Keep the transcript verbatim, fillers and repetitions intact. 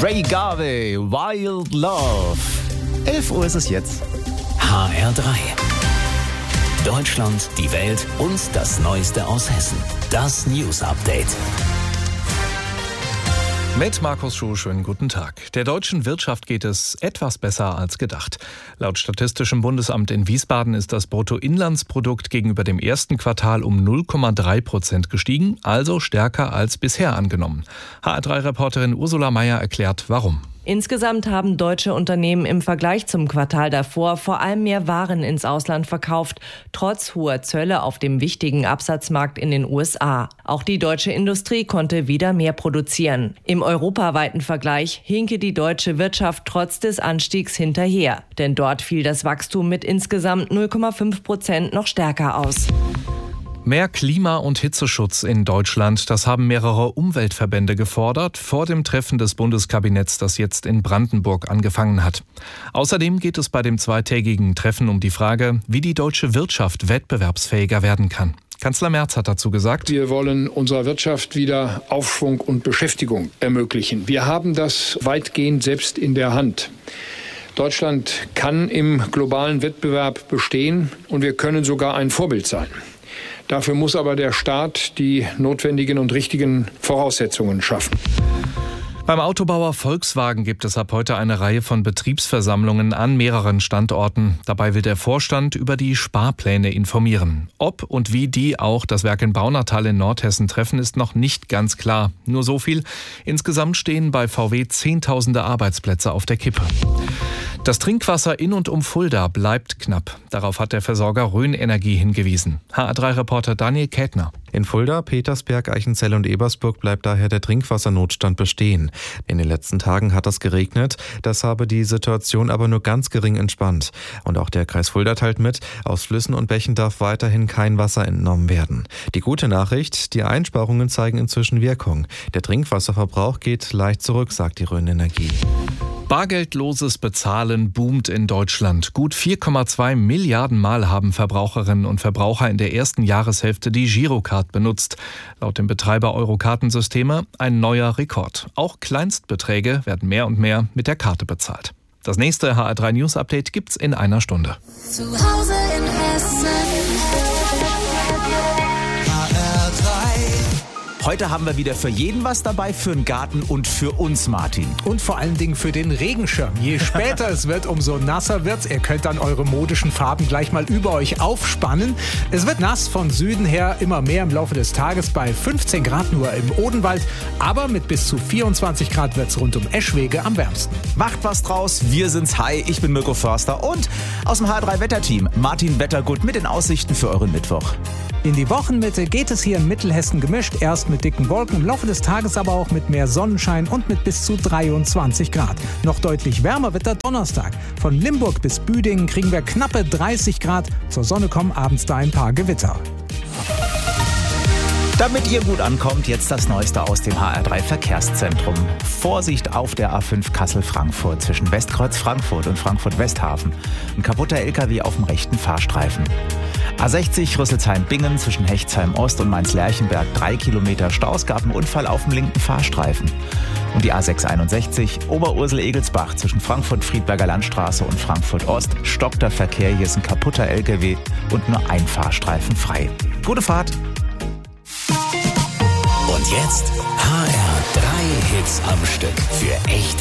Ray Garvey, Wild Love. elf Uhr ist es jetzt. H R drei. Deutschland, die Welt und das Neueste aus Hessen. Das News Update. Mit Markus Schuh, schönen guten Tag. Der deutschen Wirtschaft geht es etwas besser als gedacht. Laut Statistischem Bundesamt in Wiesbaden ist das Bruttoinlandsprodukt gegenüber dem ersten Quartal um null Komma drei Prozent gestiegen, also stärker als bisher angenommen. H R drei Reporterin Ursula Meier erklärt, warum. Insgesamt haben deutsche Unternehmen im Vergleich zum Quartal davor vor allem mehr Waren ins Ausland verkauft, trotz hoher Zölle auf dem wichtigen Absatzmarkt in den U S A. Auch die deutsche Industrie konnte wieder mehr produzieren. Im europaweiten Vergleich hinke die deutsche Wirtschaft trotz des Anstiegs hinterher, denn dort fiel das Wachstum mit insgesamt null Komma fünf Prozent noch stärker aus. Mehr Klima- und Hitzeschutz in Deutschland, das haben mehrere Umweltverbände gefordert vor dem Treffen des Bundeskabinetts, das jetzt in Brandenburg angefangen hat. Außerdem geht es bei dem zweitägigen Treffen um die Frage, wie die deutsche Wirtschaft wettbewerbsfähiger werden kann. Kanzler Merz hat dazu gesagt: Wir wollen unserer Wirtschaft wieder Aufschwung und Beschäftigung ermöglichen. Wir haben das weitgehend selbst in der Hand. Deutschland kann im globalen Wettbewerb bestehen und wir können sogar ein Vorbild sein. Dafür muss aber der Staat die notwendigen und richtigen Voraussetzungen schaffen. Beim Autobauer Volkswagen gibt es ab heute eine Reihe von Betriebsversammlungen an mehreren Standorten. Dabei will der Vorstand über die Sparpläne informieren. Ob und wie die auch das Werk in Baunatal in Nordhessen treffen, ist noch nicht ganz klar. Nur so viel: Insgesamt stehen bei V W Zehntausende Arbeitsplätze auf der Kippe. Das Trinkwasser in und um Fulda bleibt knapp. Darauf hat der Versorger Rhön Energie hingewiesen. H R drei Reporter Daniel Kätner. In Fulda, Petersberg, Eichenzell und Ebersburg bleibt daher der Trinkwassernotstand bestehen. In den letzten Tagen hat es geregnet, das habe die Situation aber nur ganz gering entspannt. Und auch der Kreis Fulda teilt mit, aus Flüssen und Bächen darf weiterhin kein Wasser entnommen werden. Die gute Nachricht, die Einsparungen zeigen inzwischen Wirkung. Der Trinkwasserverbrauch geht leicht zurück, sagt die Rhön Energie. Bargeldloses Bezahlen boomt in Deutschland. Gut vier Komma zwei Milliarden Mal haben Verbraucherinnen und Verbraucher in der ersten Jahreshälfte die Girocard benutzt. Laut dem Betreiber Eurokartensysteme ein neuer Rekord. Auch Kleinstbeträge werden mehr und mehr mit der Karte bezahlt. Das nächste H R drei News Update gibt's in einer Stunde. Zu Hause in Hessen. Heute haben wir wieder für jeden was dabei, für den Garten und für uns, Martin. Und vor allen Dingen für den Regenschirm. Je später es wird, umso nasser wird's. Ihr könnt dann eure modischen Farben gleich mal über euch aufspannen. Es wird nass von Süden her, immer mehr im Laufe des Tages, bei fünfzehn Grad nur im Odenwald. Aber mit bis zu vierundzwanzig Grad wird's rund um Eschwege am wärmsten. Macht was draus, wir sind's. Hi, ich bin Mirko Förster und aus dem H R drei Wetterteam Martin Wettergut mit den Aussichten für euren Mittwoch. In die Wochenmitte geht es hier in Mittelhessen gemischt, erst mit dicken Wolken, im Laufe des Tages aber auch mit mehr Sonnenschein und mit bis zu dreiundzwanzig Grad. Noch deutlich wärmer wird der Donnerstag. Von Limburg bis Büdingen kriegen wir knappe dreißig Grad. Zur Sonne kommen abends da ein paar Gewitter. Damit ihr gut ankommt, jetzt das Neueste aus dem H R drei Verkehrszentrum. Vorsicht auf der A fünf Kassel-Frankfurt zwischen Westkreuz Frankfurt und Frankfurt-Westhafen. Ein kaputter L K W auf dem rechten Fahrstreifen. A sechzig Rüsselsheim-Bingen zwischen Hechtsheim-Ost und Mainz-Lerchenberg drei Kilometer Stau. Es gab einen Unfall auf dem linken Fahrstreifen. Und die A sechshunderteinundsechzig Oberursel-Egelsbach zwischen Frankfurt-Friedberger Landstraße und Frankfurt-Ost stoppt der Verkehr. Hier ist ein kaputter L K W und nur ein Fahrstreifen frei. Gute Fahrt! Und jetzt H R drei Hits am Stück für echte